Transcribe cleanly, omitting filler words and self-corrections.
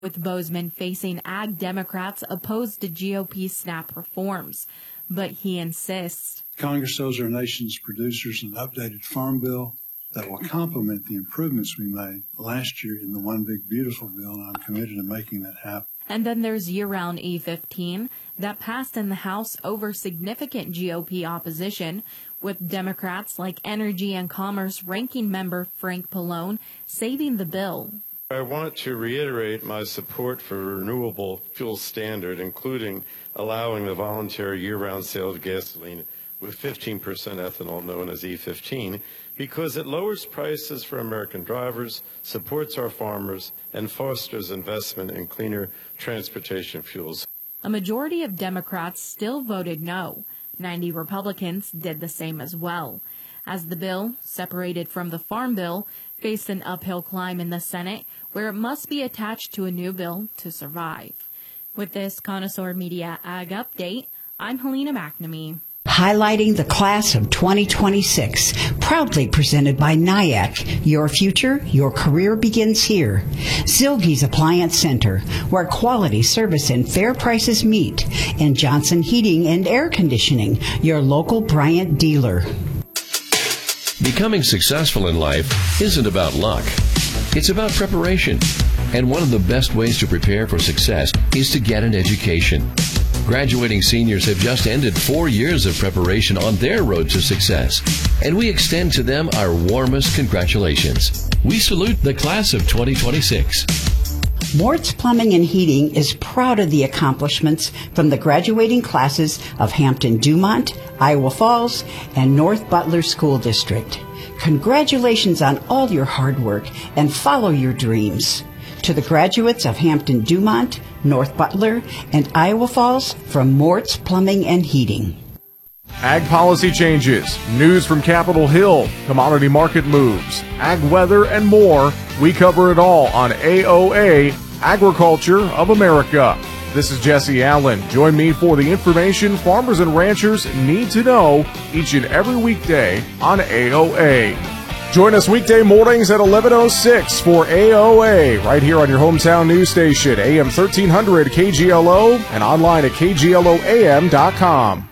with Bozeman facing ag Democrats opposed to GOP SNAP reforms. But he insists Congress owes our nation's producers an updated farm bill that will complement the improvements we made last year in the One Big Beautiful bill, and I'm committed to making that happen. And then there's year-round E15 that passed in the House over significant GOP opposition, with Democrats like Energy and Commerce Ranking Member Frank Pallone saving the bill. I want to reiterate my support for renewable fuel standard, including allowing the voluntary year-round sale of gasoline with 15% ethanol, known as E15, because it lowers prices for American drivers, supports our farmers, and fosters investment in cleaner transportation fuels. A majority of Democrats still voted no. 90 Republicans did the same as well, as the bill, separated from the Farm Bill, faced an uphill climb in the Senate, where it must be attached to a new bill to survive. With this Connoisseur Media Ag Update, I'm Helena McNamee. Highlighting the class of 2026, proudly presented by NIAC. Your future, your career begins here. Zilge's Appliance Center, where quality service and fair prices meet. And Johnson Heating and Air Conditioning, your local Bryant dealer. Becoming successful in life isn't about luck. It's about preparation. And one of the best ways to prepare for success is to get an education. Graduating seniors have just ended 4 years of preparation on their road to success, and we extend to them our warmest congratulations. We salute the class of 2026. Mort's Plumbing and Heating is proud of the accomplishments from the graduating classes of Hampton-Dumont, Iowa Falls, and North Butler School District. Congratulations on all your hard work and follow your dreams. To the graduates of Hampton-Dumont, North Butler, and Iowa Falls, from Mort's Plumbing and Heating. Ag policy changes, news from Capitol Hill, commodity market moves, ag weather, and more. We cover it all on AOA, Agriculture of America. This is Jesse Allen. Join me for the information farmers and ranchers need to know each and every weekday on AOA. Join us weekday mornings at 11:06 for AOA, right here on your hometown news station, AM 1300 KGLO, and online at KGLOAM.com.